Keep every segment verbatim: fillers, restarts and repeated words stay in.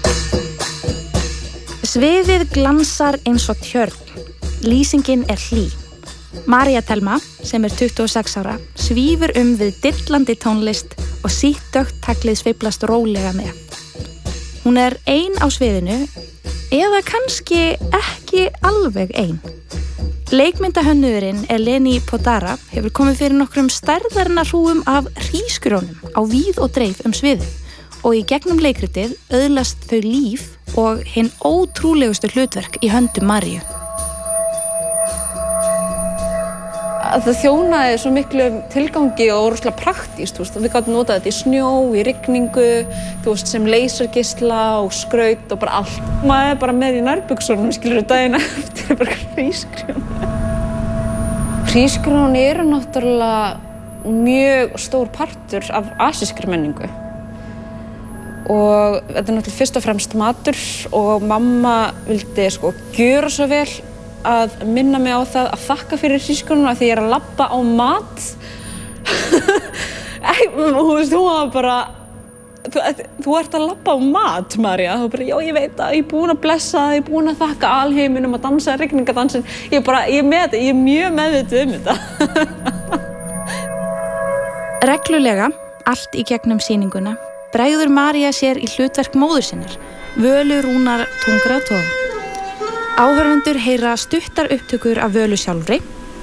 Sviðið glansar eins og tjörn. Lýsingin er hlý. María Thelma, sem er tuttugu og sex ára, svífur um við dillandi tónlist og sítt dökkt taglið sveiflast rólega með. Hún er ein á sviðinu, eða kannski ekki alveg ein. Leikmyndahönnuðurinn Eleni Podara hefur komið fyrir nokkrum stærðarinnar hrúgum af hrísgrjónum á víð og dreif um sviðið og í gegnum leikritið öðlast þau líf og hinn ótrúlegustu hlutverk í höndum Maríu. Það þjónaði svo miklu tilgangi og rosalega praktískt, þú veist, við gátum notað þetta í snjó, í rigningu, þú veist, sem leysargeisla og skraut og bara allt. Maður er bara með í nærbuxunum, skilur við daginn eftir, bara hrísgrjón. Hrísgrjón eru náttúrulega mjög stór partur af asískri menningu. Og þetta er náttúrulega fyrst og fremst matur og mamma vildi sko gjöra svo vel að minna mig á það að þakka fyrir hrísgrjónum af því ég er að labba á mat. Þú veist, hún var bara, þú, þú ert að labba á mat, María. Þú bara, já, ég veit það, ég er búin að blessa það, ég er búin að þakka alheiminum að dansa rigningadansin. Ég er bara, ég er með þetta, ég er mjög meðvituð um þetta. Reglulega, allt í gegnum sýninguna, bregður María sér í hlutverk móður sinnar, Völu Rúnar Tungratov. Áhorfendur heyra stuttar upptökur af Völu sjálfri.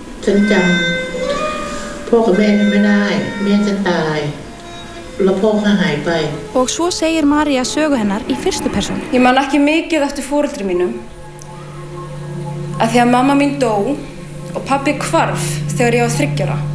Og svo segir María sögu hennar í fyrstu persónu. Ég man ekki mikið eftir foreldri mínum. Af því að mamma mín dó og pabbi hvarf þegar ég var þriggja ára.